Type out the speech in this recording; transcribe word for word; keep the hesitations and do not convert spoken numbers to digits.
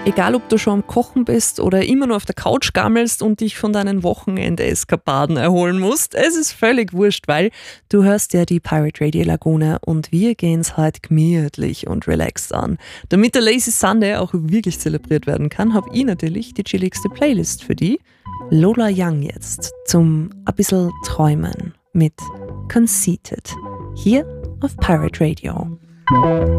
Egal, ob du schon am Kochen bist oder immer nur auf der Couch gammelst und dich von deinen Wochenende-Eskapaden erholen musst, es ist völlig wurscht, weil du hörst ja die Pirate Radio Lagune und wir gehen es heute gemütlich und relaxed an. Damit der Lazy Sunday auch wirklich zelebriert werden kann, habe ich natürlich die chilligste Playlist für die. Lola Young jetzt zum ein bisschen träumen mit Conceited hier auf Pirate Radio.